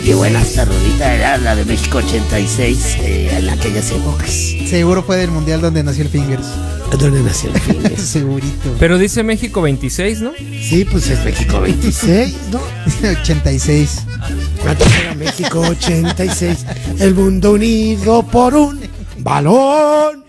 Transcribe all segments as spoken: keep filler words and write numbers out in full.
Qué buena esta rodita era la de México ochenta y seis, eh, en aquellas épocas. Seguro fue del mundial donde nació el Fingers. ¿Dónde nació el Fingers? Segurito. Pero dice México veintiséis, ¿no? Sí, pues es México veintiséis, ¿no? ochenta y seis. ¿Cuánto era México ochenta y seis? El mundo unido por un balón.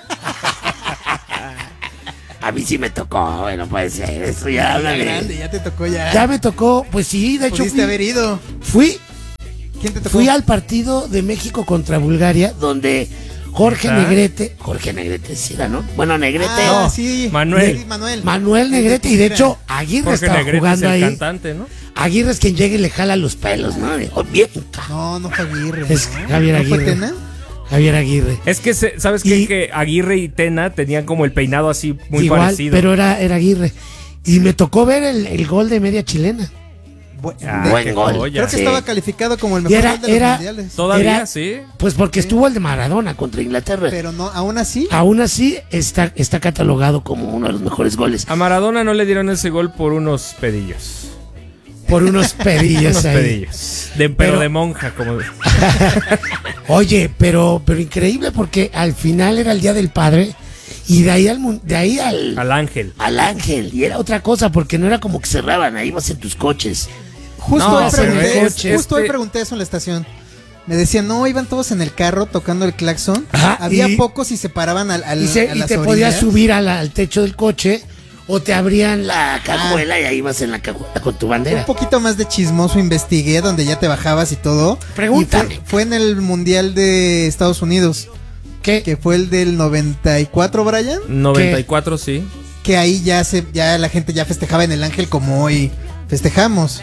A mí sí me tocó, bueno, puede ser, eso ya habla de... grande, ya te tocó ya. Ya me tocó, pues sí, de hecho Pudiste fui, haber ido. Fui, ¿Quién te tocó? fui al partido de México contra Bulgaria, donde Jorge ¿Ah? Negrete, Jorge Negrete sí era, ¿no? Bueno, Negrete, Ah, no, sí. Manuel. Sí, Manuel. Manuel Negrete, y de hecho Aguirre Jorge estaba Negrete es jugando el ahí. cantante, ¿no? Aguirre es quien llega y le jala los pelos, ¿no? Oh, bien. No, no fue Aguirre. Es ¿no? Javier ¿No fue Aguirre. Tena? Javier Aguirre. Es que, se- ¿sabes qué? Y- Que Aguirre y Tena tenían como el peinado así muy Igual, parecido. pero era, era Aguirre. Y me tocó ver el, el gol de media chilena. Bu- Ah, de- Buen qué gol. joya. Creo que Sí. estaba calificado como el Y mejor era- gol de los era- mundiales. Todavía, Era- sí. Pues porque estuvo el de Maradona contra Inglaterra. Pero no, aún así. Aún así está, está catalogado como uno de los mejores goles. A Maradona no le dieron ese gol por unos pedillos. Por unos pedillos Unos ahí. pedillos. De, pero, Pero- de monja, como... Oye, pero, pero increíble porque al final era el Día del Padre y de ahí al, mun- de ahí al, Al ángel. al ángel. Y era otra cosa porque no era como que cerraban, ahí vas en tus coches. Justo, No, hoy pero pregunté, es- justo hoy este- pregunté eso en la estación. Me decían, no, iban todos en el carro tocando el claxon. Ajá, Había y- pocos y se paraban al, al, Y, se- a y las te orillas. podías subir a la- al techo del coche o te abrían la cajuela y ahí vas en la cajuela con tu bandera. Un poquito más de chismoso investigué, donde ya te bajabas y todo. Pregúntame. Y fue, fue en el Mundial de Estados Unidos, ¿Qué? que fue el del noventa y cuatro, Brian. noventa y cuatro, sí. Que ahí ya se, ya la gente ya festejaba en el Ángel como hoy festejamos.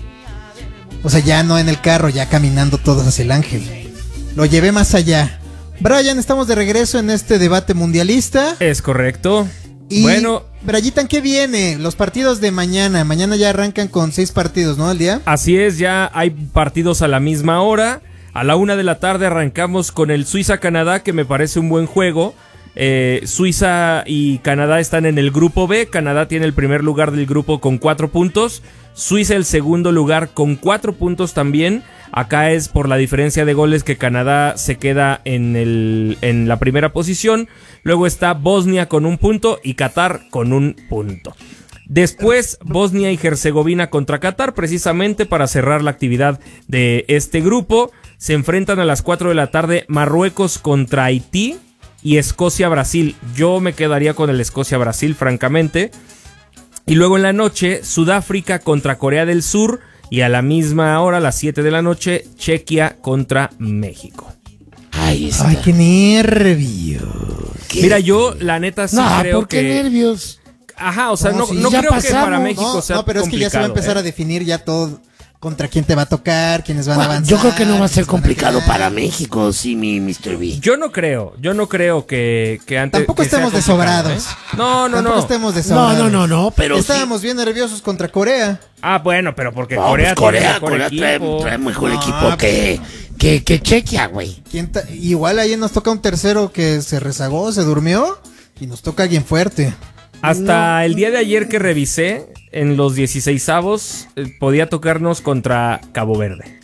O sea, ya no en el carro, ya caminando todos hacia el Ángel. Lo llevé más allá. Brian, estamos de regreso en este debate mundialista. Es correcto. Y Bueno, Brayitan, ¿qué viene? Los partidos de mañana. Mañana ya arrancan con seis partidos, ¿no? Al día. así es, ya hay partidos a la misma hora. A la una de la tarde arrancamos con el Suiza-Canadá, que me parece un buen juego. Eh, Suiza y Canadá están en el grupo B. Canadá tiene el primer lugar del grupo con cuatro puntos. Suiza el segundo lugar con cuatro puntos también. Acá es por la diferencia de goles que Canadá se queda en, el, en la primera posición. Luego está Bosnia con un punto y Qatar con un punto. Después Bosnia y Herzegovina contra Qatar, precisamente para cerrar la actividad de este grupo. Se enfrentan a las cuatro de la tarde Marruecos contra Haití y Escocia-Brasil. Yo me quedaría con el Escocia-Brasil, francamente. Y luego en la noche, Sudáfrica contra Corea del Sur. Y a la misma hora, a las siete de la noche, Chequia contra México. Ahí está. Ay, qué nervios. ¿Qué? Mira, yo la neta sí no, creo ¿por qué que... nervios? Ajá, o sea, No, no, sí, no ya creo que pasamos. para México No, sea no, pero es que ya se va a complicado, empezar ¿eh? a definir ya todo contra quién te va a tocar, quiénes van a Bueno, avanzar. yo creo que no va a ser quiénes van complicado quedar. para México, sí, mi mister B. Yo no creo, yo no creo que, que antes... Tampoco que sea estemos complicado, desobrados. ¿eh? No, no, Tampoco no. estemos No, desobrados. no, no, no, pero sí. Estábamos bien nerviosos contra Corea. Ah, bueno, pero porque No, Corea, pues Corea, tiene mejor Corea trae, equipo. trae mejor No, equipo que, que, que Chequia, güey. ¿Quién ta- Igual ahí nos toca un tercero que se rezagó, se durmió y nos toca alguien fuerte. Hasta el día de ayer que revisé, en los dieciseisavos, eh, podía tocarnos contra Cabo Verde.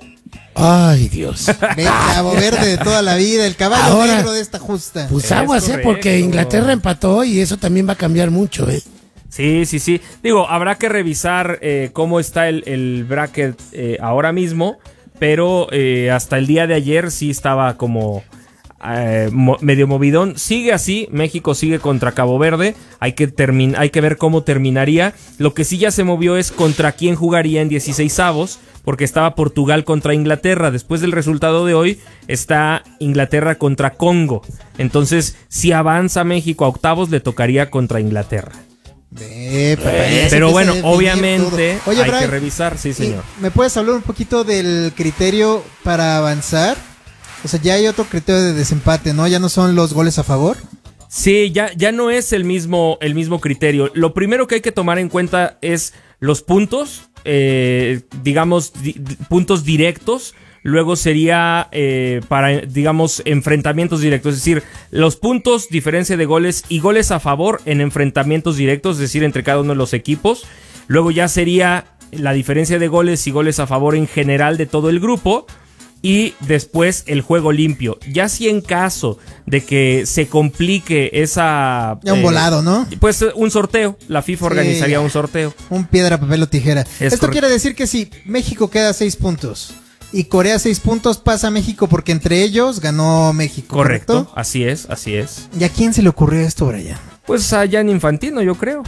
Ay, Dios. Ve, Cabo Verde de toda la vida, el caballo Ahora- negro de esta justa. Pues Es aguas, ¿eh? correcto. Porque Inglaterra empató y eso también va a cambiar mucho, ¿eh? Sí, sí, sí. Digo, habrá que revisar eh, cómo está el, el bracket eh, ahora mismo, pero eh, hasta el día de ayer sí estaba como eh, mo- medio movidón. Sigue así, México sigue contra Cabo Verde, hay que, termin- hay que ver cómo terminaría. Lo que sí ya se movió es contra quién jugaría en dieciseisavos, porque estaba Portugal contra Inglaterra. Después del resultado de hoy está Inglaterra contra Congo. Entonces, si avanza México a octavos, le tocaría contra Inglaterra. Ve, papá, ya se Pero empieza bueno, a definir obviamente todo. Oye, hay Brian, que revisar, sí, ¿y señor. ¿me puedes hablar un poquito del criterio para avanzar? O sea, ya hay otro criterio de desempate, ¿no? Ya no son los goles a favor. Sí, ya, ya no es el mismo, el mismo criterio. Lo primero que hay que tomar en cuenta es los puntos, eh, digamos, di- di- puntos directos. Luego sería eh, para, digamos, enfrentamientos directos. Es decir, los puntos, diferencia de goles y goles a favor en enfrentamientos directos, es decir, entre cada uno de los equipos. Luego ya sería la diferencia de goles y goles a favor en general de todo el grupo. Y después el juego limpio. Ya si en caso de que se complique esa... Ya un eh, volado, ¿no? Pues un sorteo. La FIFA sí, organizaría un sorteo. Un piedra, papel o tijera. Es Esto correcto. Quiere decir que si México queda seis puntos y Corea seis puntos, pasa México porque entre ellos ganó México. Correcto, ¿correcto? Así es, así es. ¿Y a quién se le ocurrió esto, Brian? Pues a Gianni Infantino, yo creo.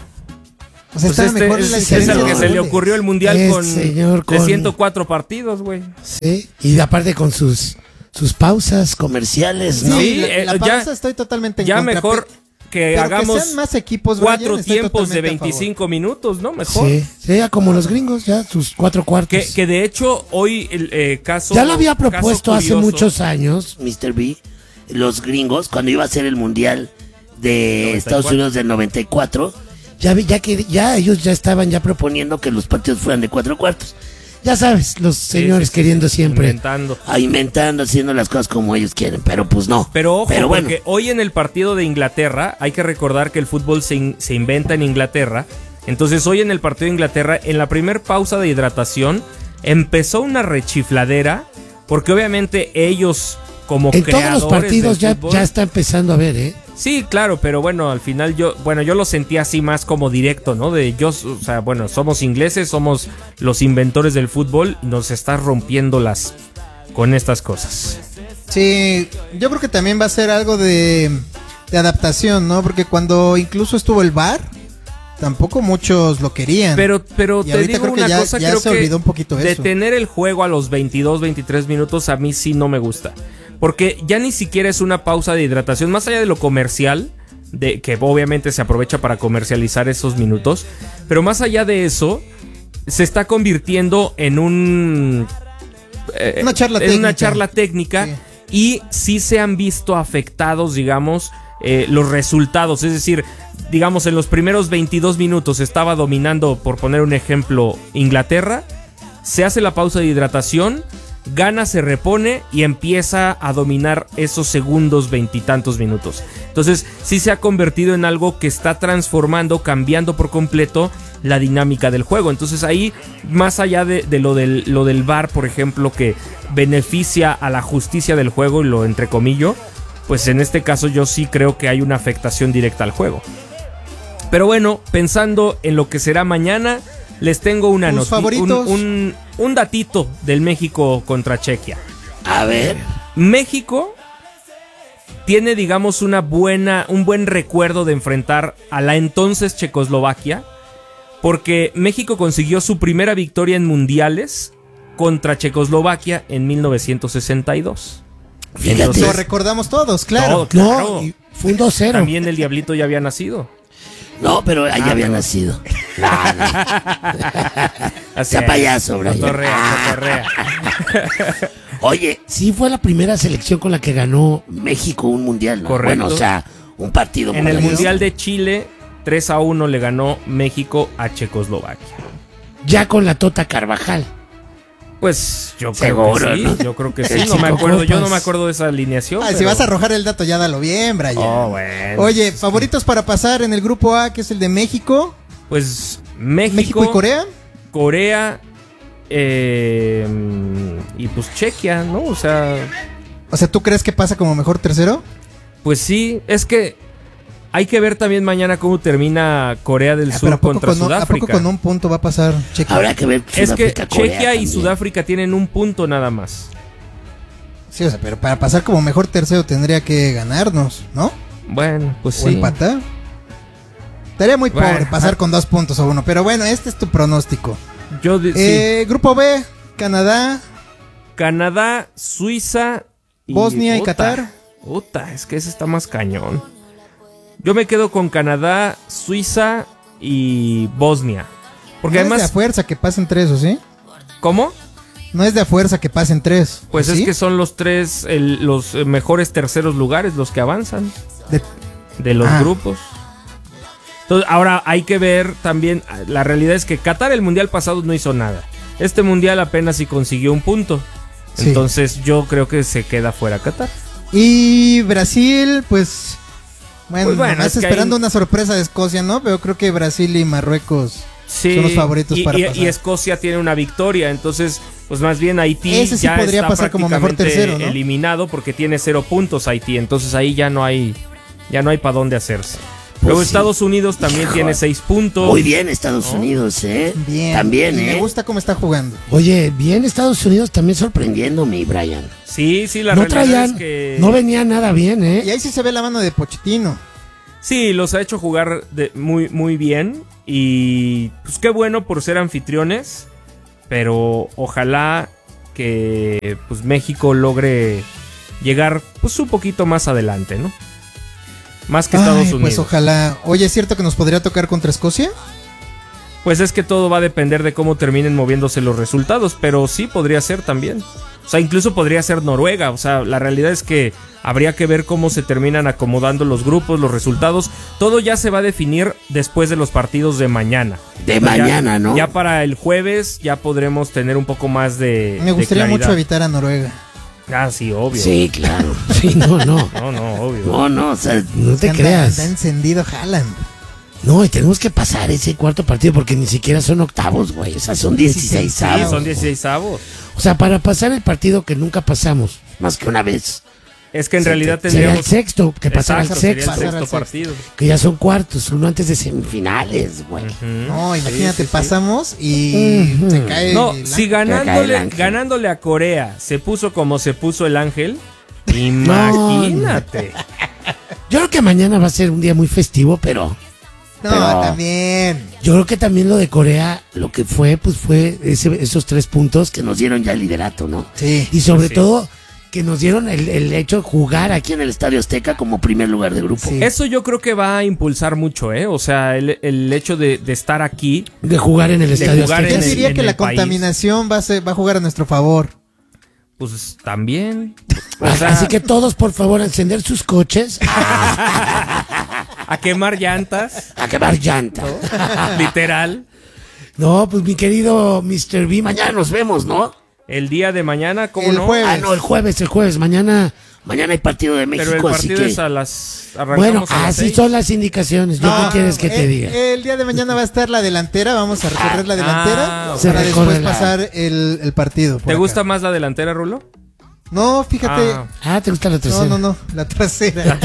O sea, pues está este, mejor es, la es el que se le ocurrió el mundial es con, señor, con de ciento cuatro partidos, güey. Sí, y aparte con sus sus pausas comerciales, ¿no? Sí, Sí, la, eh, la pausa ya, estoy totalmente en ya contra. mejor que pero hagamos que sean más equipos, cuatro Brian, tiempos de veinticinco minutos, ¿no? Mejor. Sí, sí, ya como los gringos, ya sus cuatro cuartos. Que, que de hecho hoy el eh, caso... Ya lo había propuesto hace curioso, muchos años. mister B, los gringos, cuando iba a ser el mundial de noventa y cuatro. Estados Unidos del noventa y cuatro, Ya, vi- ya que ya ellos ya estaban ya proponiendo poniendo que los partidos fueran de cuatro cuartos, Ya sabes, los señores sí, sí, queriendo sí, siempre. inventando. a inventando, haciendo las cosas como ellos quieren, pero pues no. Pero ojo, Pero bueno. porque hoy en el partido de Inglaterra, hay que recordar que el fútbol se, in- se inventa en Inglaterra. Entonces hoy en el partido de Inglaterra, en la primer pausa de hidratación, empezó una rechifladera, porque obviamente ellos como En todos creadores los partidos del ya, fútbol- ya está empezando a ver, ¿eh? Sí, claro, pero bueno, al final yo, bueno, yo lo sentí así más como directo, ¿no? De yo, o sea, bueno, somos ingleses, somos los inventores del fútbol, y nos está rompiendo las con estas cosas. Sí, yo creo que también va a ser algo de, de adaptación, ¿no? Porque cuando incluso estuvo el V A R, tampoco muchos lo querían. Pero, pero Y te ahorita digo creo que una ya- cosa, ya creo se que olvidó un poquito eso. detener el juego a los veintidós, veintitrés minutos a mí sí no me gusta. Porque ya ni siquiera es una pausa de hidratación, más allá de lo comercial, de que obviamente se aprovecha para comercializar esos minutos, pero más allá de eso, se está convirtiendo en un... eh, Una charla en técnica. una charla técnica Sí. y sí se han visto afectados, digamos, eh, los resultados. Es decir, digamos, en los primeros veintidós minutos estaba dominando, por poner un ejemplo, Inglaterra. Se hace la pausa de hidratación, gana, se repone y empieza a dominar esos segundos veintitantos minutos. Entonces sí se ha convertido en algo que está transformando, cambiando por completo la dinámica del juego. Entonces ahí, más allá de, de lo, del, lo del V A R, por ejemplo, que beneficia a la justicia del juego, y lo entrecomillo, pues en este caso yo sí creo que hay una afectación directa al juego. Pero bueno, pensando en lo que será mañana, les tengo una ¿Tus noti- favoritos? un, un, un datito del México contra Chequia. A ver, México tiene, digamos, una buena, un buen recuerdo de enfrentar a la entonces Checoslovaquia, porque México consiguió su primera victoria en mundiales contra Checoslovaquia en mil novecientos sesenta y dos. Fíjate. Entonces, Lo recordamos todos, claro. Todo, claro. No, y fue un dos cero. También el Diablito ya había nacido. no, pero ahí Ah, había no. nacido. Así Sea es. payaso, Brian. Cotorrea, cotorrea. Oye, Sí, fue la primera selección con la que ganó. México un mundial, ¿no? Correcto. Bueno, o sea, un partido En el mundial. Mundial de Chile, tres a uno le ganó México a Checoslovaquia. Ya con la Tota Carvajal. Pues yo Seguro, creo que sí, ¿no? yo creo que sí, El no me cinco acuerdo, yo no copas. me acuerdo de esa alineación. Ay, si pero- vas a arrojar el dato, ya dalo bien, Brian. Oh, bueno. Oye, favoritos para pasar en el grupo A, que es el de México, Pues México, México y Corea. Corea, eh, y pues Chequia, ¿no? O sea, O sea, ¿tú crees que pasa como mejor tercero? pues sí, es que hay que ver también mañana cómo termina Corea del Ah, Sur pero ¿a poco, contra con, ¿a Sudáfrica. poco con un punto va a pasar Chequia? Habrá que ver Es que Sudáfrica, Corea Chequia y también. Sudáfrica tienen un punto nada más. Sí, o sea, pero para pasar como mejor tercero tendría que ganarnos, ¿no? Bueno, pues O sí. empatar. Estaría muy Bueno, pobre pasar ah. con dos puntos o uno. Pero bueno, este es tu pronóstico. Yo de- sí. Eh, grupo B, Canadá, Canadá, Suiza, y Bosnia y puta, Qatar. Puta, es que ese está más cañón. Yo me quedo con Canadá, Suiza y Bosnia. Porque no es de a además, fuerza que pasen tres, ¿o sí? ¿cómo? No es de a fuerza que pasen tres. Pues ¿o es sí? que son los tres, el- los eh, mejores terceros lugares los que avanzan De- de los Ah. grupos. Entonces, ahora hay que ver también, la realidad es que Qatar el mundial pasado no hizo nada. Este mundial apenas si consiguió un punto. Sí. Entonces yo creo que se queda fuera Qatar. Y Brasil, pues... Bueno, Pues bueno, nomás es que esperando hay- una sorpresa de Escocia, ¿no? Pero creo que Brasil y Marruecos... Sí, son los favoritos y, para y- pasar. y Escocia tiene una victoria, entonces pues más bien Haití Ese sí ya podría está pasar como mejor prácticamente tercero, ¿no? eliminado porque tiene cero puntos Haití, entonces ahí ya no hay ya no hay para dónde hacerse. Luego sí. Estados Unidos también Hijo. tiene seis puntos. Muy bien, Estados Unidos, ¿eh? Bien. También, Y ¿eh? me gusta cómo está jugando. Oye, bien Estados Unidos también sorprendió. Sorprendiendo mi Brian. Sí, sí, la No realidad traían, es que no venía nada bien, Y ¿eh? ahí sí se ve la mano de Pochettino. sí, los ha hecho jugar de- muy muy bien y pues qué bueno por ser anfitriones, pero ojalá que pues México logre llegar pues un poquito más adelante, ¿no? Más que Estados Ay, Unidos. pues ojalá. Oye, ¿es cierto que nos podría tocar contra Escocia? Pues es que todo va a depender de cómo terminen moviéndose los resultados, pero sí podría ser también. O sea, incluso podría ser Noruega. O sea, la realidad es que habría que ver cómo se terminan acomodando los grupos, los resultados. Todo ya se va a definir después de los partidos de mañana. De Ya- mañana, ¿no? Ya para el jueves ya podremos tener un poco más de. Me gustaría de mucho claridad. evitar a Noruega. Ah, sí, obvio. Sí, claro. Sí, no, no. No, no, obvio. No, no, o sea, No te Anda- creas. Anda encendido Haaland. No, y tenemos que pasar ese cuarto partido porque ni siquiera son octavos, güey. O sea, son dieciséis Sí, avos. son dieciséis avos. O sea, para pasar el partido que nunca pasamos. más que una vez. Es que en realidad Sería el tendríamos. sexto, que pasara Exacto, el sería el sexto. Pasar al sexto sexto. partido. Que ya son cuartos, uno antes de semifinales, güey. Ujú. No, imagínate, Sí, sí, sí. pasamos y Ujú. se cae. No, el si ángel. cae el ganándole, ángel. ganándole a Corea se puso como se puso el ángel, imagínate. Yo creo que mañana va a ser un día muy festivo, pero No, Pero- también. yo creo que también lo de Corea, lo que fue, pues fue ese- esos tres puntos Que nos dieron ya el liderato, ¿no? Sí. y sobre Sí. todo que nos dieron el, el hecho de jugar aquí, Aquí en el Estadio Azteca como primer lugar de grupo. Sí. Eso yo creo que va a impulsar mucho, ¿eh? O sea, el, el hecho de, de estar aquí, de jugar en el De estadio jugar Azteca. Yo en el- diría en que el la país. contaminación va a, ser- va a jugar a nuestro favor. pues también. O Así sea, que todos, por favor, a encender sus coches, a quemar llantas, A quemar llanta. literal. No, pues mi querido mister B, mañana Mañana nos vemos, ¿no? El día de mañana, ¿cómo El no? jueves. Ah, no, el jueves, el jueves, mañana. Mañana hay partido de Pero el México, así partido que... es a las. Bueno, Arrancamos a las así seis. son las indicaciones. ¿Yo No, qué quieres que eh, te diga? El día de mañana va a estar la delantera, vamos a recorrer la delantera Ah, se para recorre después la- pasar el, el partido. por ¿Te acá. gusta más la delantera, Rulo? No, fíjate. Ah. Ah, ¿te gusta la tercera? No, no, no, la trasera.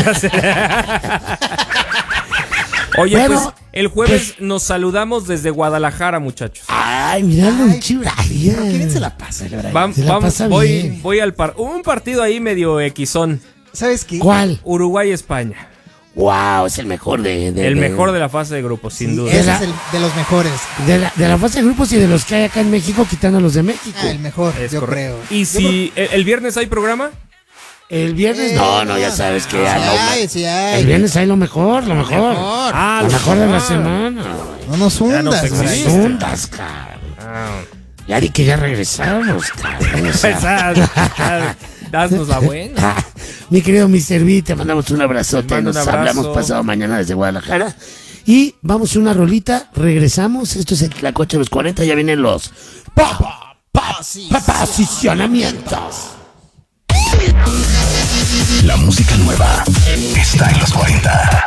Oye, Bueno, pues el jueves nos saludamos desde Guadalajara, muchachos. Ay, miralo, Ay, chido. ¿Pero quién se la pasa, Lebray? Vam- Se la vamos, pasa voy, bien. voy al par. Un partido ahí medio equisón. ¿Sabes qué? ¿Cuál? Uruguay-España. Wow, es el mejor de... de- El de- mejor de la fase de grupos, sin Sí, duda. ese De la- es el de los mejores. De la, de la fase de grupos y de los que hay acá en México, quitando a los de México. Ah, el mejor, Es yo correcto. creo. Y Yo si el, el viernes hay programa, El viernes Eh, no. No, no, ya sabes que... Sí a la- hay, sí hay. El viernes hay lo mejor, lo mejor. Mejor. ah, Lo lo mejor de la mejor. semana. No nos Ya nos hundas, exhibiste. Lebray. Hundas, cabrón. Ah, Ya di que ya regresamos, cabrón. O pues, sea, ah, ah, Danos la buena. ah, mi querido mister B, te mando Mandamos un abrazote, Les mando nos un abrazo. hablamos pasado mañana desde Guadalajara. y vamos a una rolita, regresamos. Esto es el La coche de los cuarenta, ya vienen los... pa, pa, pa, posicionamientos. La música nueva está en los cuarenta.